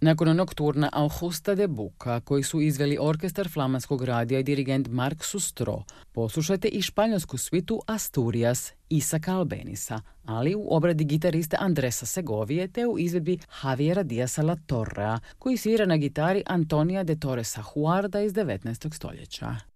Nakon nokturna Augusta de Buca, koji su izveli orkestar flamanskog radija i dirigent Marc Sustro, poslušajte i španjolsku svitu Asturias Isaka Albenisa, ali u obradi gitariste Andresa Segovije te u izvedbi Javiera Diasa La Torrea, koji svira na gitari Antonia de Torresa Huarda iz 19. stoljeća.